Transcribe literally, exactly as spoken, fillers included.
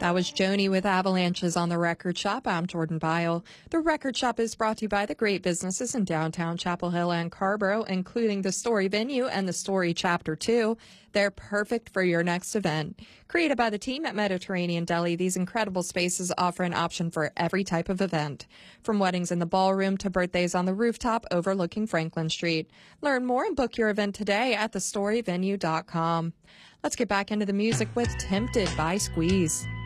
That was Joni with Avalanches on the Record Shop. I'm Jordan Bile. The Record Shop is brought to you by the great businesses in downtown Chapel Hill and Carrboro, including the Story Venue and the Story Chapter two. They're perfect for your next event. Created by the team at Mediterranean Deli, these incredible spaces offer an option for every type of event, from weddings in the ballroom to birthdays on the rooftop overlooking Franklin Street. Learn more and book your event today at the story venue dot com. Let's get back into the music with Tempted by Squeeze.